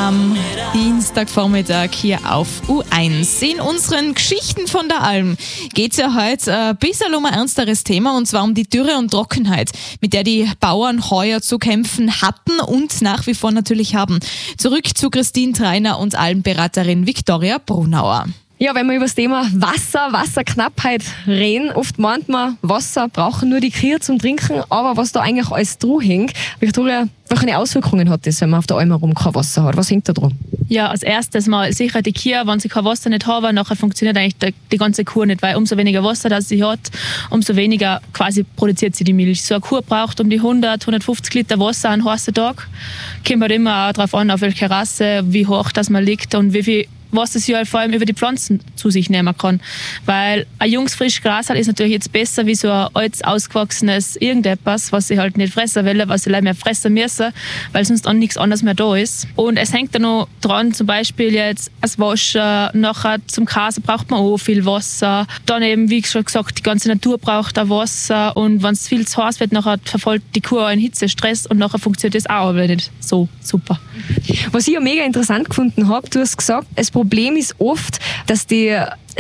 am Dienstagvormittag hier auf U1. In unseren Geschichten von der Alm geht es ja heute ein bisschen um ein ernsteres Thema, und zwar um die Dürre und Trockenheit, mit der die Bauern heuer zu kämpfen hatten und nach wie vor natürlich haben. Zurück zu Christine Treiner und Almberaterin Viktoria Brunauer. Ja, wenn wir über das Thema Wasserknappheit reden, oft meint man, Wasser brauchen nur die Kühe zum Trinken, aber was da eigentlich alles dran hängt. Viktoria, welche Auswirkungen hat das, wenn man auf der Alm herum kein Wasser hat? Was hängt da dran? Ja, als erstes mal sicher die Kühe, wenn sie kein Wasser nicht haben, nachher funktioniert eigentlich die ganze Kuh nicht, weil umso weniger Wasser das sie hat, umso weniger quasi produziert sie die Milch. So eine Kuh braucht um die 150 Liter Wasser an heißen Tag. Kommt halt immer darauf an, auf welche Rasse, wie hoch das man liegt und wie viel Wasser sie halt vor allem über die Pflanzen zu sich nehmen kann. Weil ein junges, frisches Gras ist natürlich jetzt besser wie so ein altes, ausgewachsenes irgendetwas, was sie halt nicht fressen will, was sie leider mehr fressen müssen, weil sonst auch nichts anderes mehr da ist. Und es hängt da noch dran, zum Beispiel jetzt das Waschen, nachher zum Käse braucht man auch viel Wasser. Dann eben, wie schon gesagt, die ganze Natur braucht auch Wasser, und wenn es viel zu heiß wird, nachher verfällt die Kuh in Hitzestress und nachher funktioniert das auch aber nicht so super. Was ich ja mega interessant gefunden habe, du hast gesagt, das Problem ist oft, dass die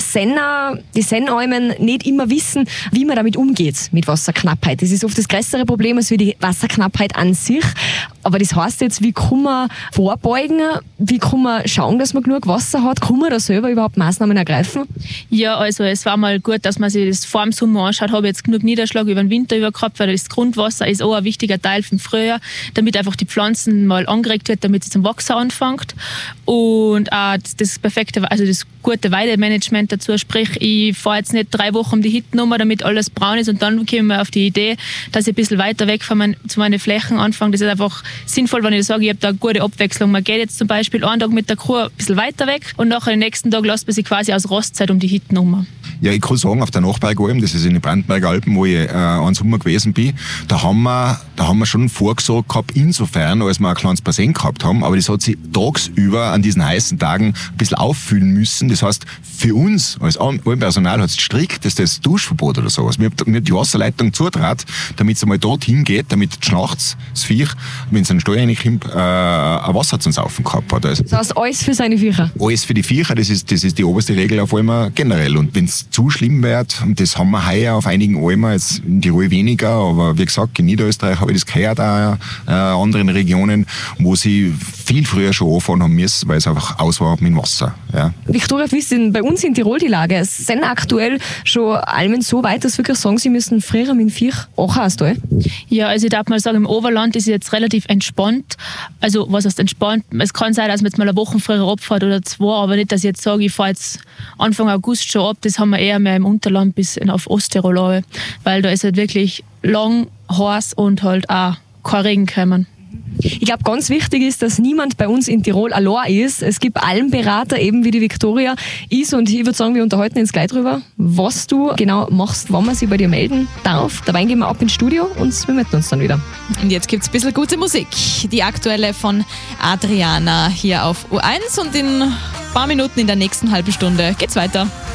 Sennalmen nicht immer wissen, wie man damit umgeht, mit Wasserknappheit. Das ist oft das größere Problem als die Wasserknappheit an sich. Aber das heißt jetzt, wie kann man vorbeugen, wie kann man schauen, dass man genug Wasser hat, kann man da selber überhaupt Maßnahmen ergreifen? Ja, also es war mal gut, dass man sich das vor dem Sommer anschaut. Habe jetzt genug Niederschlag über den Winter gehabt, weil das Grundwasser ist auch ein wichtiger Teil vom Frühjahr, damit einfach die Pflanzen mal angeregt wird, damit sie zum Wachsen anfängt. Und auch das perfekte, also das gute Weidemanagement dazu, sprich, ich fahre jetzt nicht 3 Wochen um die Hütten rum, damit alles braun ist, und dann komme ich auf die Idee, dass ich ein bisschen weiter weg von meinen Flächen anfange. Das ist einfach sinnvoll, wenn ich sage, ich habe da eine gute Abwechslung. Man geht jetzt zum Beispiel einen Tag mit der Kuh ein bisschen weiter weg und nachher den nächsten Tag lässt man sie quasi aus Rostzeit um die Hütten rum. Ja, ich kann sagen, auf der Nachbergalm, das ist in den Brandenburger Alpen, wo ich einen Sommer gewesen bin, da haben wir schon vorgesorgt gehabt, insofern, als wir ein kleines Bassin gehabt haben, aber das hat sich tagsüber an diesen heißen Tagen ein bisschen auffüllen müssen. Das heißt, für uns als Almpersonal hat es strikt das Duschverbot oder sowas. Wir haben die Wasserleitung zutrat, damit es einmal dorthin geht, damit nachts das Viech, wenn es einen Stall reinkommt, ein Wasser zum Saufen gehabt hat. Also, das heißt, alles für seine Viecher? Alles für die Viecher, das ist die oberste Regel auf Almen generell. Und wenn es zu schlimm wird, und das haben wir heuer auf einigen Almen, jetzt in Tirol weniger, aber wie gesagt, in Niederösterreich habe ich das gehört, auch anderen Regionen, wo sie viel früher schon anfangen haben müssen, weil es einfach aus war mit dem Wasser. Ja. Viktoria, wie ist denn bei uns in Tirol die Lage? Es sind aktuell schon Almen so weit, dass wir wirklich sagen, sie müssen früher mit dem Viech anhauen? Ja, also ich darf mal sagen, im Oberland ist es jetzt relativ entspannt. Also was heißt entspannt? Es kann sein, dass man jetzt mal eine Woche früher abfährt oder 2, aber nicht, dass ich jetzt sage, ich fahre jetzt Anfang August schon ab. Das haben wir eher mehr im Unterland bis auf Osttirol, weil da ist halt wirklich lang, heiß und halt auch kein Regen gekommen. Ich glaube, ganz wichtig ist, dass niemand bei uns in Tirol allein ist. Es gibt Almberater, eben wie die Viktoria ist, und ich würde sagen, wir unterhalten uns gleich drüber, was du genau machst, wann man sich bei dir melden darf. Dabei gehen wir ab ins Studio und wir melden uns dann wieder. Und jetzt gibt es ein bisschen gute Musik. Die aktuelle von Adriana hier auf U1, und in ein paar Minuten, in der nächsten halben Stunde geht's weiter.